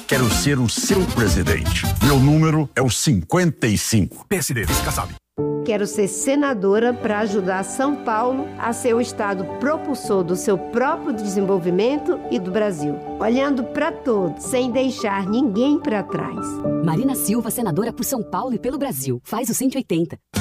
Quero ser o seu presidente. Meu número é o 55. PSD, Kassab. Quero ser senadora para ajudar São Paulo a ser o estado propulsor do seu próprio desenvolvimento e do Brasil. Olhando para todos, sem deixar ninguém para trás. Marina Silva, senadora por São Paulo e pelo Brasil. Faz o 180.